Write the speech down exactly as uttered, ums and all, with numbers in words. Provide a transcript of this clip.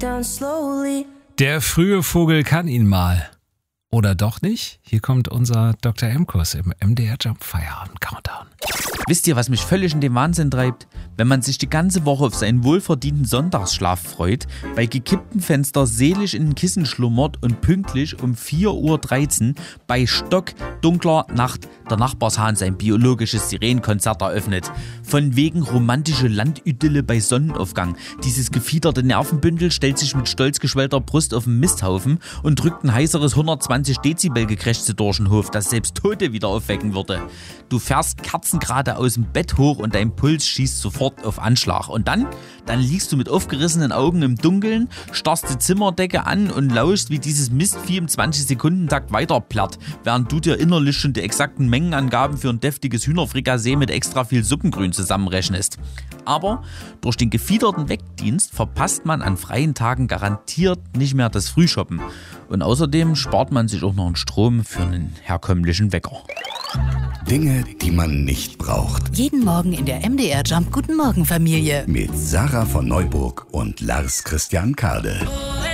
down slowly. Der frühe Vogel kann ihn mal. Oder doch nicht? Hier kommt unser Doktor M-Kurs im M D R Jump Feierabend Countdown. Wisst ihr, was mich völlig in den Wahnsinn treibt? Wenn man sich die ganze Woche auf seinen wohlverdienten Sonntagsschlaf freut, bei gekipptem Fenster selig in den Kissen schlummert und pünktlich um vier Uhr dreizehn bei stockdunkler Nacht der Nachbarshahn sein biologisches Sirenenkonzert eröffnet. Von wegen romantische Landidylle bei Sonnenaufgang. Dieses gefiederte Nervenbündel stellt sich mit stolz geschwellter Brust auf den Misthaufen und drückt ein heißeres hundertzwanzig Dezibel Gekrächze durch den Hof, das selbst Tote wieder aufwecken würde. Du fährst kerzengerade aus dem Bett hoch und dein Puls schießt sofort auf Anschlag. Und dann, dann liegst du mit aufgerissenen Augen im Dunkeln, starrst die Zimmerdecke an und lauschst, wie dieses Mistvieh im zwanzig-Sekunden-Takt weiterplatt, während du dir innerlich schon die exakten Mengenangaben für ein deftiges Hühnerfrikassee mit extra viel Suppengrün zusammenrechnest. Aber durch den gefiederten Weckdienst verpasst man an freien Tagen garantiert nicht mehr das Frühshoppen. Und außerdem spart man sich auch noch einen Strom für einen herkömmlichen Wecker. Dinge, die man nicht braucht. Jeden Morgen in der M D R Jump Guten Morgen Familie. Mit Sarah von Neuburg und Lars Christian Kade.